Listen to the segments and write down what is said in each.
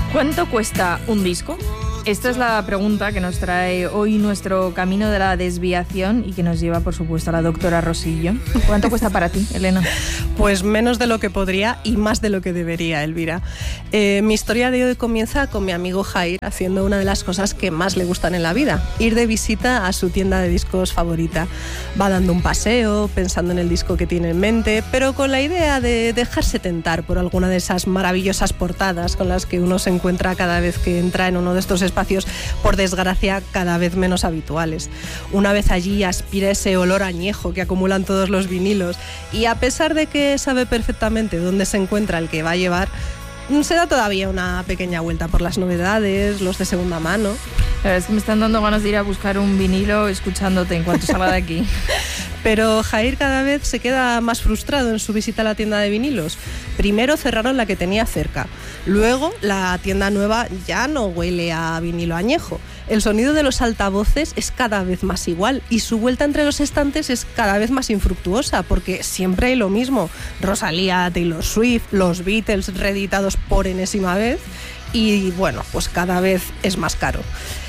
¿Cuánto cuesta un disco? Esta es la pregunta que nos trae hoy nuestro camino de la desviación y que nos lleva, por supuesto, a la doctora Rosillo. ¿Cuánto cuesta para ti, Elena? Pues menos de lo que podría y más de lo que debería, Elvira. Mi historia de hoy comienza con mi amigo Jair haciendo una de las cosas que más le gustan en la vida, ir de visita a su tienda de discos favorita. Va dando un paseo, pensando en el disco que tiene en mente, pero con la idea de dejarse tentar por alguna de esas maravillosas portadas con las que uno se encuentra cada vez que entra en uno de estos espacios, por desgracia, cada vez menos habituales. Una vez allí aspira ese olor añejo que acumulan todos los vinilos y, a pesar de que sabe perfectamente dónde se encuentra el que va a llevar, se da todavía una pequeña vuelta por las novedades, los de segunda mano. La verdad es que me están dando ganas de ir a buscar un vinilo escuchándote en cuanto salga de aquí. Pero Jair cada vez se queda más frustrado en su visita a la tienda de vinilos. Primero cerraron la que tenía cerca. Luego la tienda nueva ya no huele a vinilo añejo. El sonido de los altavoces es cada vez más igual y su vuelta entre los estantes es cada vez más infructuosa, porque siempre hay lo mismo. Rosalía, Taylor Swift, los Beatles reeditados por enésima vez y, bueno, pues cada vez es más caro.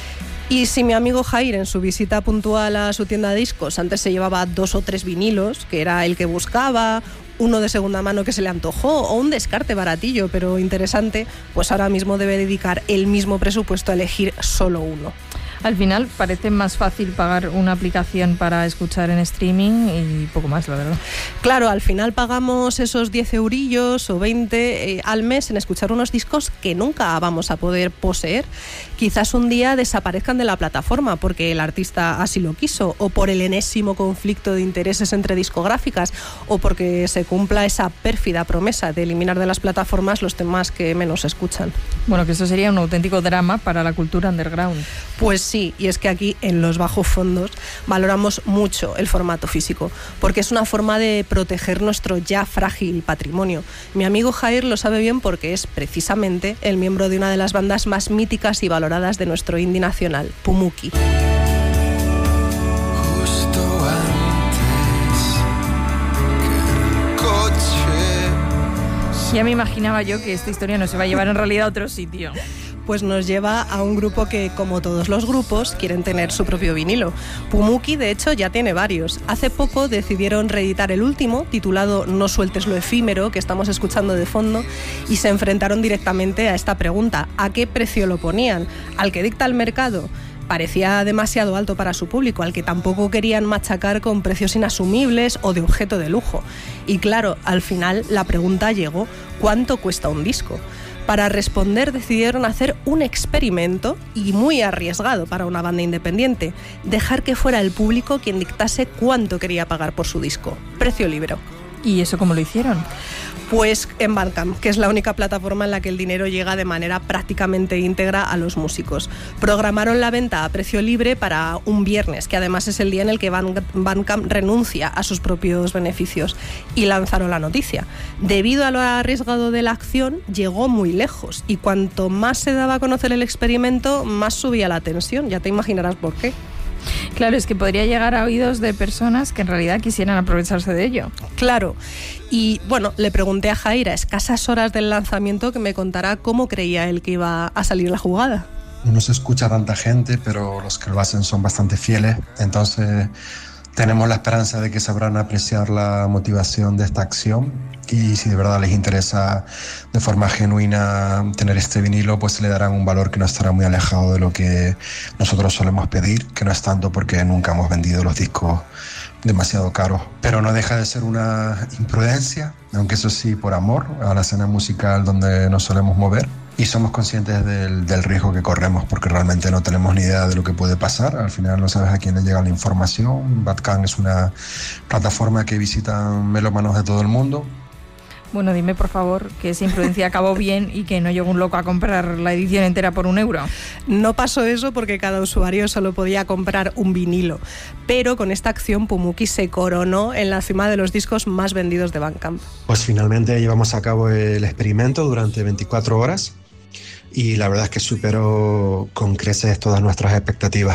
Y si mi amigo Jair, en su visita puntual a su tienda de discos, antes se llevaba 2 o 3 vinilos, que era el que buscaba, uno de segunda mano que se le antojó o un descarte baratillo pero interesante, pues ahora mismo debe dedicar el mismo presupuesto a elegir solo uno. Al final parece más fácil pagar una aplicación para escuchar en streaming y poco más, la verdad. Claro, al final pagamos esos 10 eurillos o 20 al mes en escuchar unos discos que nunca vamos a poder poseer. Quizás un día desaparezcan de la plataforma porque el artista así lo quiso, o por el enésimo conflicto de intereses entre discográficas, o porque se cumpla esa pérfida promesa de eliminar de las plataformas los temas que menos escuchan. Bueno, que eso sería un auténtico drama para la cultura underground. Pues sí, y es que aquí en Los Bajos Fondos valoramos mucho el formato físico, porque es una forma de proteger nuestro ya frágil patrimonio. Mi amigo Jair lo sabe bien porque es precisamente el miembro de una de las bandas más míticas y valoradas de nuestro indie nacional, Pumuki. Justo antes que el coche. Ya me imaginaba yo que esta historia nos iba a llevar en realidad a otro sitio. Pues nos lleva a un grupo que, como todos los grupos, quieren tener su propio vinilo. Pumuki, de hecho, ya tiene varios. Hace poco decidieron reeditar el último, titulado No sueltes lo efímero, que estamos escuchando de fondo, y se enfrentaron directamente a esta pregunta: ¿a qué precio lo ponían? ¿Al que dicta el mercado? Parecía demasiado alto para su público, al que tampoco querían machacar con precios inasumibles o de objeto de lujo. Y claro, al final la pregunta llegó: ¿cuánto cuesta un disco? Para responder decidieron hacer un experimento, y muy arriesgado para una banda independiente: dejar que fuera el público quien dictase cuánto quería pagar por su disco. Precio libre. ¿Y eso cómo lo hicieron? Pues en Bandcamp, que es la única plataforma en la que el dinero llega de manera prácticamente íntegra a los músicos. Programaron la venta a precio libre para un viernes, que además es el día en el que Bandcamp renuncia a sus propios beneficios, y lanzaron la noticia. Debido a lo arriesgado de la acción, llegó muy lejos, y cuanto más se daba a conocer el experimento, más subía la tensión. Ya te imaginarás por qué. Claro, es que podría llegar a oídos de personas que en realidad quisieran aprovecharse de ello. Claro, y bueno, le pregunté a Jair a escasas horas del lanzamiento que me contara cómo creía él que iba a salir la jugada. No se escucha tanta gente, pero los que lo hacen son bastante fieles, entonces tenemos la esperanza de que sabrán apreciar la motivación de esta acción, y si de verdad les interesa de forma genuina tener este vinilo, pues le darán un valor que no estará muy alejado de lo que nosotros solemos pedir, que no es tanto porque nunca hemos vendido los discos demasiado caros, pero no deja de ser una imprudencia, aunque eso sí, por amor a la escena musical donde nos solemos mover. Y somos conscientes del riesgo que corremos, porque realmente no tenemos ni idea de lo que puede pasar. Al final no sabes a quién le llega la información. Bandcamp es una plataforma que visitan melómanos de todo el mundo. Bueno, dime por favor que esa imprudencia acabó bien y que no llegó un loco a comprar la edición entera por €1. No pasó eso porque cada usuario solo podía comprar un vinilo, pero con esta acción Pumuki se coronó en la cima de los discos más vendidos de Bandcamp. Pues finalmente llevamos a cabo el experimento durante 24 horas y la verdad es que superó con creces todas nuestras expectativas.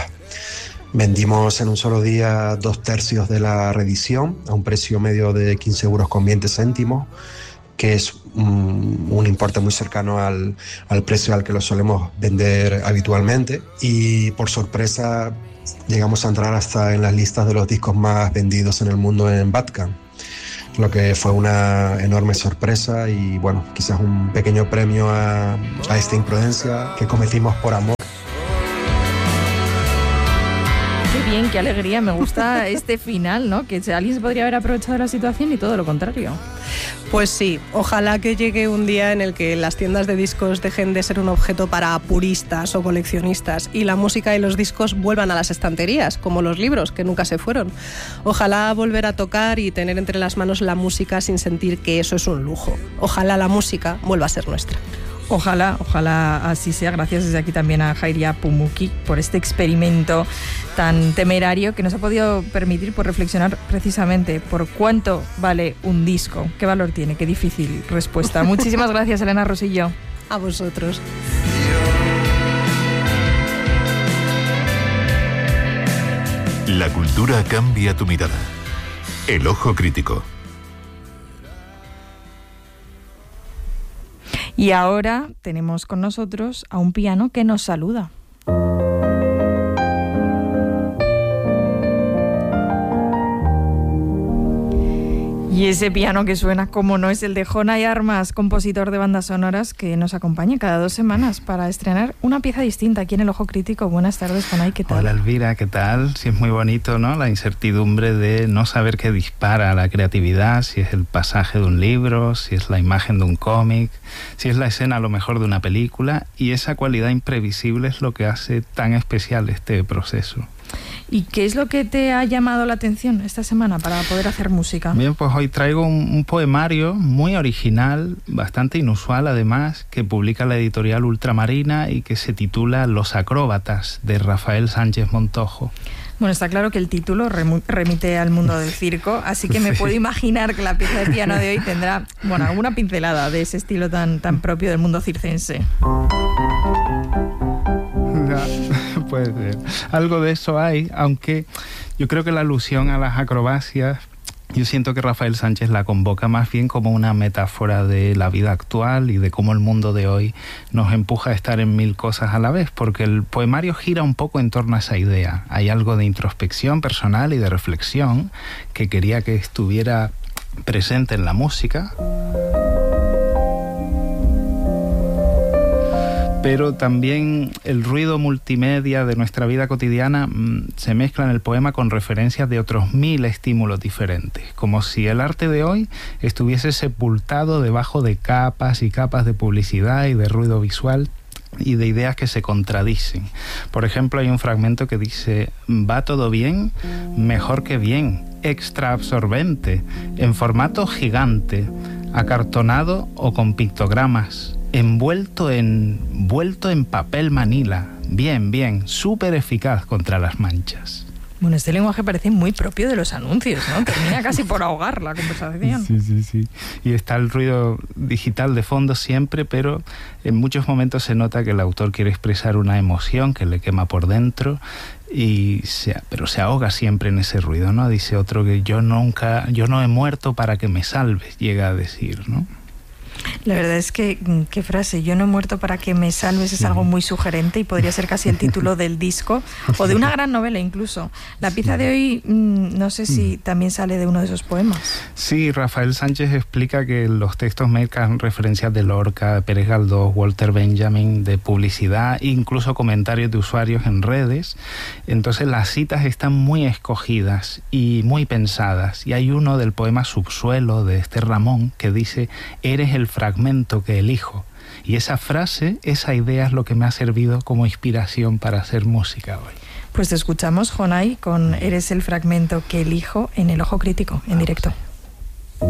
Vendimos en un solo día 2/3 de la reedición a un precio medio de 15,20 € que es un importe muy cercano al precio al que lo solemos vender habitualmente, y por sorpresa llegamos a entrar hasta en las listas de los discos más vendidos en el mundo en Bandcamp, lo que fue una enorme sorpresa y bueno, quizás un pequeño premio a esta imprudencia que cometimos por amor. Qué bien, qué alegría, me gusta este final, ¿no? Que alguien se podría haber aprovechado la situación y todo lo contrario. Pues sí, ojalá que llegue un día en el que las tiendas de discos dejen de ser un objeto para puristas o coleccionistas y la música y los discos vuelvan a las estanterías, como los libros, que nunca se fueron. Ojalá volver a tocar y tener entre las manos la música sin sentir que eso es un lujo. Ojalá la música vuelva a ser nuestra. Ojalá así sea. Gracias desde aquí también a Jairia Pumuki por este experimento tan temerario que nos ha podido permitir por reflexionar precisamente por cuánto vale un disco, qué valor tiene, qué difícil respuesta. Muchísimas gracias, Elena Rosillo. A vosotros. La cultura cambia tu mirada. El ojo crítico. Y ahora tenemos con nosotros a un piano que nos saluda. Y ese piano que suena, como no, es el de Jonay Armas, compositor de bandas sonoras, que nos acompaña cada 2 semanas para estrenar una pieza distinta aquí en El Ojo Crítico. Buenas tardes, Jonay, ¿qué tal? Hola, Elvira, ¿qué tal? Sí, es muy bonito, ¿no? La incertidumbre de no saber qué dispara la creatividad, si es el pasaje de un libro, si es la imagen de un cómic, si es la escena a lo mejor de una película, y esa cualidad imprevisible es lo que hace tan especial este proceso. ¿Y qué es lo que te ha llamado la atención esta semana para poder hacer música? Bien, pues hoy traigo un poemario muy original, bastante inusual además, que publica la editorial Ultramarina y que se titula Los Acróbatas, de Rafael Sánchez Montojo. Bueno, está claro que el título remite al mundo del circo, así que me puedo imaginar que la pieza de piano de hoy tendrá, bueno, alguna pincelada de ese estilo tan propio del mundo circense. Puede ser. Algo de eso hay, aunque yo creo que la alusión a las acrobacias, yo siento que Rafael Sánchez la convoca más bien como una metáfora de la vida actual y de cómo el mundo de hoy nos empuja a estar en 1000 cosas a la vez, porque el poemario gira un poco en torno a esa idea. Hay algo de introspección personal y de reflexión que quería que estuviera presente en la música, pero también el ruido multimedia de nuestra vida cotidiana se mezcla en el poema con referencias de otros 1000 estímulos diferentes, como si el arte de hoy estuviese sepultado debajo de capas y capas de publicidad y de ruido visual y de ideas que se contradicen. Por ejemplo, hay un fragmento que dice: va todo bien, mejor que bien, extra absorbente, en formato gigante, acartonado o con pictogramas, envuelto en papel manila, bien, súper eficaz contra las manchas. Bueno, este lenguaje parece muy propio de los anuncios, ¿no? Termina casi por ahogar la conversación. Sí. Y está el ruido digital de fondo siempre, pero en muchos momentos se nota que el autor quiere expresar una emoción que le quema por dentro, pero se ahoga siempre en ese ruido, ¿no? Dice otro que yo no he muerto para que me salves, llega a decir, ¿no? La verdad es que, qué frase, yo no he muerto para que me salves, es algo muy sugerente y podría ser casi el título del disco o de una gran novela incluso. La pieza de hoy, no sé si también sale de uno de esos poemas. Sí, Rafael Sánchez explica que los textos mezclan referencias de Lorca, Pérez Galdós, Walter Benjamin, de publicidad, incluso comentarios de usuarios en redes. Entonces las citas están muy escogidas y muy pensadas. Y hay uno del poema Subsuelo de Esther Ramón que dice: eres el fragmento que elijo. Y esa frase, esa idea es lo que me ha servido como inspiración para hacer música hoy. Pues te escuchamos, Jonay, con Eres el fragmento que elijo en El Ojo Crítico, en directo.